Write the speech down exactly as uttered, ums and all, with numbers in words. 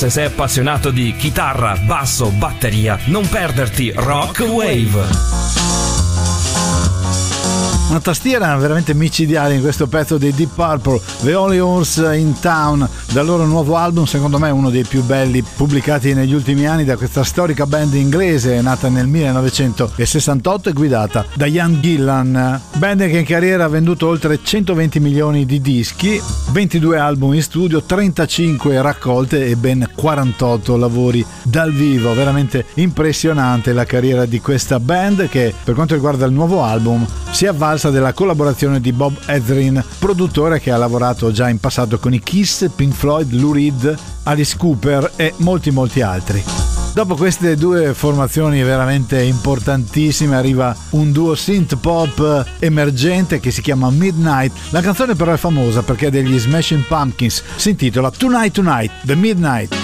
se sei appassionato di chitarra, basso, batteria, non perderti Rock Wave. Una tastiera veramente micidiale in questo pezzo dei Deep Purple, The Only Horse in Town, dal loro nuovo album, secondo me uno dei più belli pubblicati negli ultimi anni da questa storica band inglese nata nel millenovecentosessantotto e guidata da Ian Gillan. Band che in carriera ha venduto oltre centoventi milioni di dischi, ventidue album in studio, trentacinque raccolte e ben quarantotto lavori dal vivo. Veramente impressionante la carriera di questa band che, per quanto riguarda il nuovo album, si è avvalsa della collaborazione di Bob Ezrin, produttore che ha lavorato già in passato con i Kiss, Pink Floyd, Lou Reed, Alice Cooper e molti molti altri. Dopo queste due formazioni veramente importantissime arriva un duo synth pop emergente che si chiama Midnight. La canzone però è famosa perché è degli Smashing Pumpkins, si intitola Tonight Tonight, The Midnight.